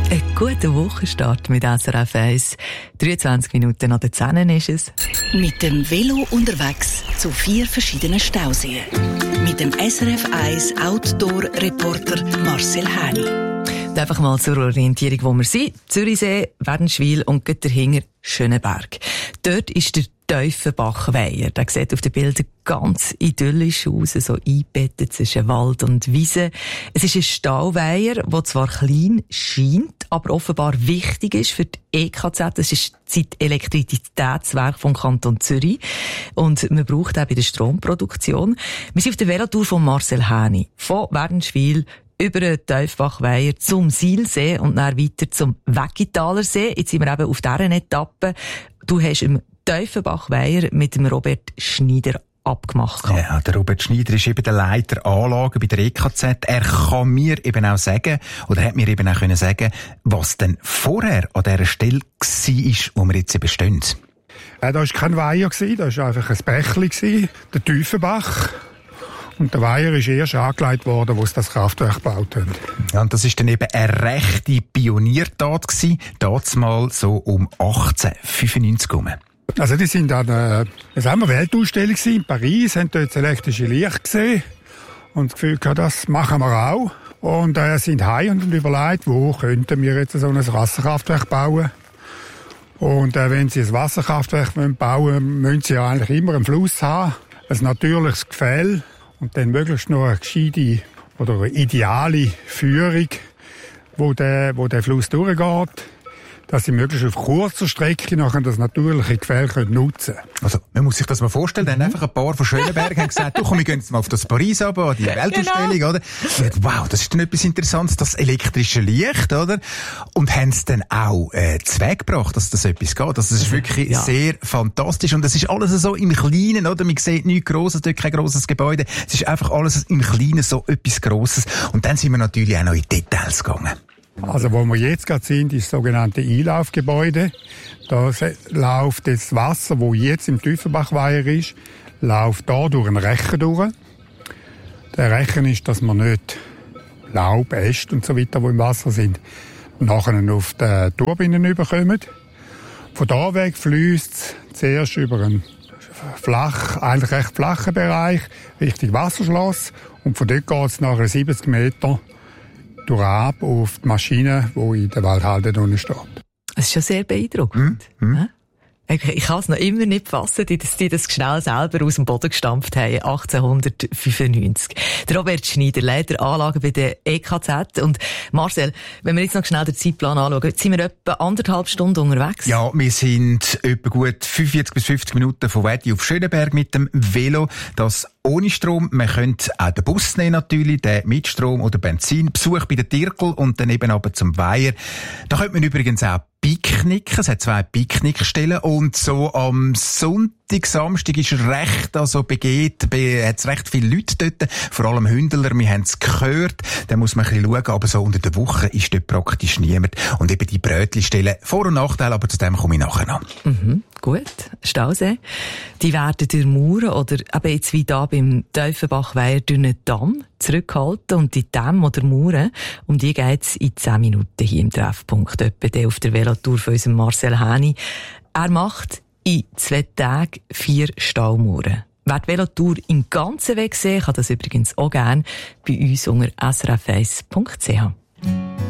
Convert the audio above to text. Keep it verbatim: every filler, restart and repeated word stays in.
Ein guter Wochenstart mit S R F eins. dreiundzwanzig Minuten nach der zehn ist es. Mit dem Velo unterwegs zu vier verschiedenen Stauseen. Mit dem S R F eins Outdoor-Reporter Marcel Häni. Und einfach mal zur Orientierung, wo wir sind. Zürichsee, Wädenswil und gleich dahinter Schöneberg. Dort ist der Tiefenbachweiher. Der sieht auf den Bildern ganz idyllisch aus, so eingebettet zwischen Wald und Wiese. Es ist ein Stauweiher, der zwar klein scheint, aber offenbar wichtig ist für die E K Z. Das ist das Elektrizitätswerk vom Kanton Zürich. Und man braucht auch bei der Stromproduktion. Wir sind auf der Velotour von Marcel Häni. Von Wädenswil über den Tiefenbachweiher zum Silsee und dann weiter zum Weggitaler See. Jetzt sind wir eben auf dieser Etappe. Du hast im Tiefenbachweiher mit dem Robert Schneider abgemacht. Ja, der Robert Schneider ist eben der Leiter Anlagen bei der E K Z. Er kann mir eben auch sagen, oder hat mir eben auch können sagen, was denn vorher an dieser Stelle war, wo wir jetzt eben stehen. Äh, da war kein Weiher, da war einfach ein Bächli, der Tiefenbach. Und der Weiher ist erst angelegt worden, wo sie das Kraftwerk gebaut haben. Ja, und das war dann eben eine rechte Pioniertat gewesen, dazumal so um achtzehnhundertfünfundneunzig herum. Also die sind an der Weltausstellung in Paris, haben dort das elektrische Licht gesehen und das Gefühl gehabt, das machen wir auch. Und äh, sind heim und überlegt, wo könnten wir jetzt so ein Wasserkraftwerk bauen. Und äh, wenn sie ein Wasserkraftwerk bauen wollen, müssen sie ja eigentlich immer einen Fluss haben, ein natürliches Gefälle und dann möglichst noch eine gescheite oder eine ideale Führung, wo der, wo der Fluss durchgeht, dass sie möglichst auf kurzer Strecke nachher das natürliche Gefälle nutzen können. Also, man muss sich das mal vorstellen, dann einfach ein paar von Schöneberg haben gesagt, du komm, wir gehen jetzt mal auf das Paris runter, an die Weltausstellung, genau. Oder? Und wow, das ist dann etwas Interessantes, das elektrische Licht, oder? Und haben es dann auch, äh, zu Weg gebracht, dass das etwas geht. Also, das ist wirklich ja. sehr fantastisch. Und das ist alles so im Kleinen, oder? Man sieht nichts Grosses, dort kein grosses Gebäude. Es ist einfach alles im Kleinen so etwas Grosses. Und dann sind wir natürlich auch noch in Details gegangen. Also wo wir jetzt gerade sind, ist das sogenannte Einlaufgebäude. Da läuft jetzt das Wasser, das jetzt im Tiefenbachweiher ist, läuft da durch einen Rechen durch. Der Rechen ist, dass man nicht Laub, Äste und so weiter, die im Wasser sind, nachher auf die Turbinen überkommen. Von da weg fließt es zuerst über einen flach, eigentlich recht flachen Bereich Richtung Wasserschloss und von dort geht es nachher siebzig Meter durchab auf die Maschine, die in der Waldhalde drinnen steht. Das ist schon sehr beeindruckend. Mm, mm. Ich, ich kann es noch immer nicht fassen, dass die das schnell selber aus dem Boden gestampft haben, achtzehnhundertfünfundneunzig. Der Robert Schneider, Leiter Anlagen bei der E K Z. Und Marcel, wenn wir jetzt noch schnell den Zeitplan anschauen, sind wir etwa anderthalb Stunden unterwegs? Ja, wir sind etwa gut fünfundvierzig bis fünfzig Minuten von Wedi auf Schöneberg mit dem Velo. Das ohne Strom. Man könnte auch den Bus nehmen natürlich, den mit Strom oder Benzin. Besuch bei der Tirkel und dann eben aber zum Weiher. Da könnte man übrigens auch picknicken. Es hat zwei Picknickstellen und so am Sonntag, Samstag ist recht, also begeht, be, hat es recht viele Leute dort, vor allem Hündler, wir haben es gehört, da muss man ein bisschen schauen, aber so unter der Woche ist dort praktisch niemand und eben die Brötli-Stellen, Vor- und Nachteile, aber zu dem komme ich nachher noch. Mhm, gut, Stausee, die werden durch Mauern oder eben jetzt wie da beim Tiefenbachweiher durch einen Damm zurückgehalten und die Dämme oder Mauern, um die geht es in zehn Minuten hier im Treffpunkt, etwa auf der Velotour von unserem Marcel Häni. Er macht in zwei Tagen vier Staumauern. Wer die Velotour im ganzen Weg sehen, kann das übrigens auch gerne bei uns unter s r f eins punkt c h.